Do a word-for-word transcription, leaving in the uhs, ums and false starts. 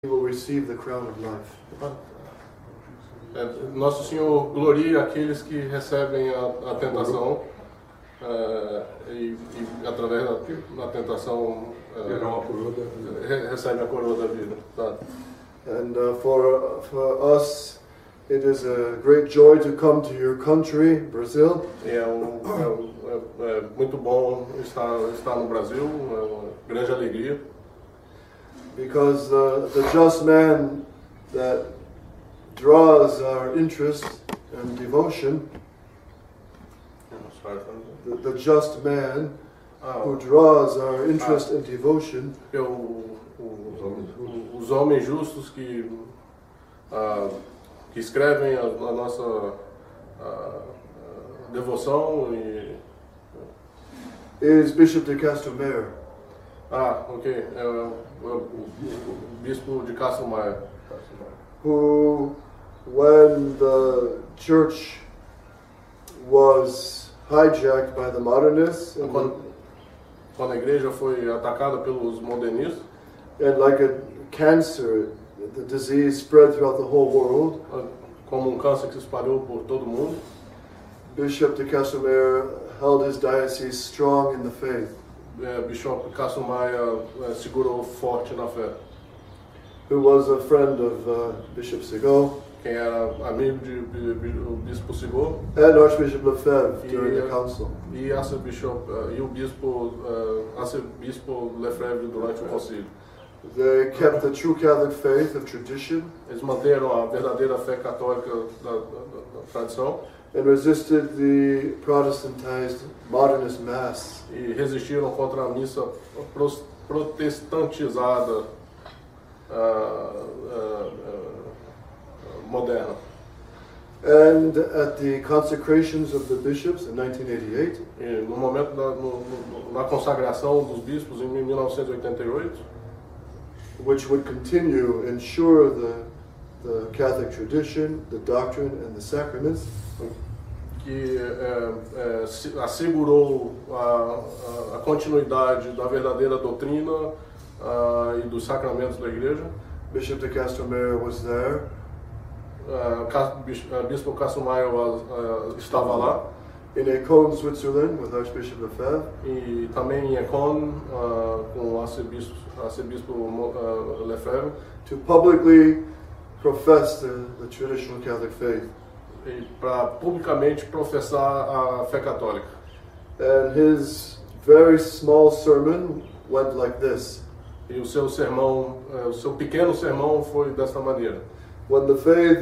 will receive the crown of life. É, Nosso Senhor gloria aqueles que recebem a, a tentação é, e, e através da, da tentação é, re, recebe a coroa da vida. Tá? And uh, for for us, it is a great joy to come to your country, Brazil. E é, um, é, um, é, é muito bom estar estar no Brasil, é uma grande alegria. Because uh, the just man that draws our interest and devotion, the, the just man who draws our interest and devotion, Eu, o, o, os homens justos que, uh, que escrevem a, a nossa uh, uh, devoção e... is Bishop de Castro-Mayor. Ah, ok. É, o, o, o bispo de Castro Maia. Who, when the church was hijacked by the modernists, and, Quando, quando a igreja foi atacada pelos modernistas, and like a cancer, the disease spread throughout the whole world, como um câncer que se espalhou por todo o mundo, Bishop de Castro-Mayor held his diocese strong in the faith. é, Bishop Castro Maia é, segurou forte na fé. Who was a friend of uh, Bishop Segal Quem era amigo de, de, de o bispo Segal and Archbishop Lefebvre e, during the council. e arcebispo uh, e o bispo uh, arcebispo Lefebvre durante o concílio. They kept the true Catholic faith of tradition Eles manteram a verdadeira fé católica da, da, da tradição and resisted the Protestantized modernist mass. e resistiram contra a missa pros- protestantizada uh, uh, uh, moderna. And at the consecrations of the bishops in nineteen eighty-eight, E no momento da no, no, na consagração dos bispos em mil novecentos e oitenta e oito, which would continue ensure the the Catholic tradition, the doctrine, and the sacraments, que é, é, se- assegurou a, a, a continuidade da verdadeira doutrina ah, e dos sacramentos da igreja. Bishop de Castro-Mayor was there. Ah, Cas- Bis- ah, Bispo Castro Maia ah, estava lá, In Econ, Switzerland, with Archbishop Lefebvre, e também em Econ ah, com o arcebispo, arcebispo ah, Lefebvre, to publicly profess the, the traditional Catholic faith. e para publicamente professar a fé católica. And his very small sermon went like this: E o seu sermão, eh, o seu pequeno sermão foi dessa maneira. When the faith